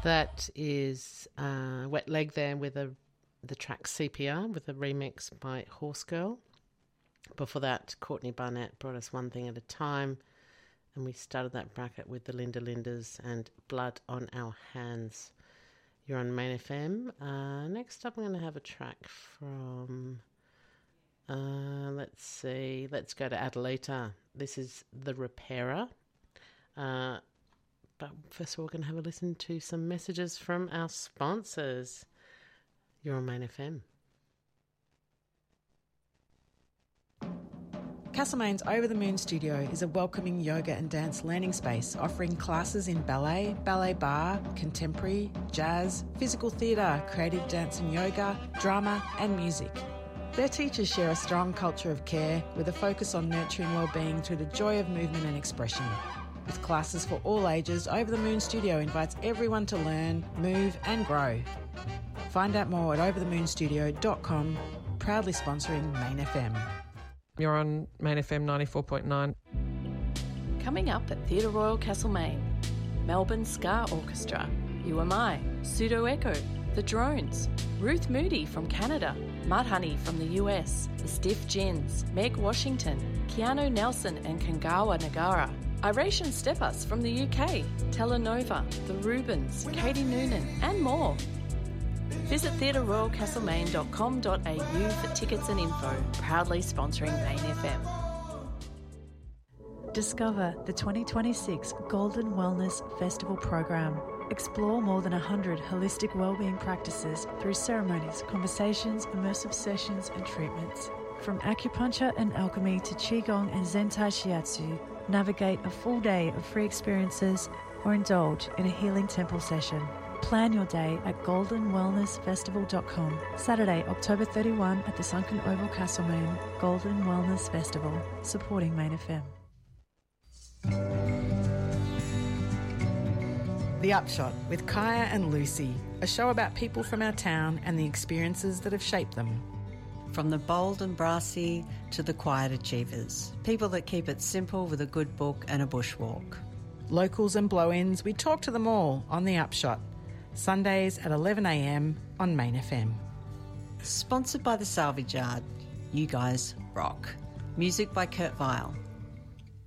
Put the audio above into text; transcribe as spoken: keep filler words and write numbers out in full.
That is uh, Wet Leg there with a the track C P R with a remix by Horse Girl. Before that, Courtney Barnett brought us One Thing at a Time, and we started that bracket with the Linda Lindas and Blood on Our Hands. You're on Main F M. Uh, next up, I'm going to have a track from, uh, let's see, let's go to Adelita. This is The Repairer. Uh, but first of all, we're going to have a listen to some messages from our sponsors. You're on Main F M. Castlemaine's Over the Moon Studio is a welcoming yoga and dance learning space offering classes in ballet, ballet bar, contemporary, jazz, physical theatre, creative dance and yoga, drama and music. Their teachers share a strong culture of care with a focus on nurturing wellbeing through the joy of movement and expression. With classes for all ages, Over the Moon Studio invites everyone to learn, move and grow. Find out more at over the moon studio dot com, proudly sponsoring Main F M. You're on Main F M ninety-four point nine. Coming up at Theatre Royal Castlemaine, Melbourne Ska Orchestra, U M I, Pseudo Echo, The Drones, Ruth Moody from Canada, Mudhoney from the U S, The Stiff Gins, Meg Washington, Keanu Nelson and Kangawa Nagara, Iration Stepas from the U K, Telenova, The Rubens, Katie Noonan and more. Visit theatre royal castlemaine dot com dot a u for tickets and info, proudly sponsoring Main F M. Discover the twenty twenty-six Golden Wellness Festival program. Explore more than one hundred holistic wellbeing practices through ceremonies, conversations, immersive sessions and treatments. From acupuncture and alchemy to Qigong and Zentai Shiatsu, navigate a full day of free experiences or indulge in a healing temple session. Plan your day at golden wellness festival dot com. Saturday, October thirty-first at the Sunken Oval Castlemaine. Golden Wellness Festival, supporting Main F M. The Upshot with Kaya and Lucy, a show about people from our town and the experiences that have shaped them. From the bold and brassy to the quiet achievers, people that keep it simple with a good book and a bushwalk. Locals and blow-ins, we talk to them all on The Upshot. Sundays at eleven a m on Main F M. Sponsored by the Salvage Yard. You guys rock. Music by Kurt Vile.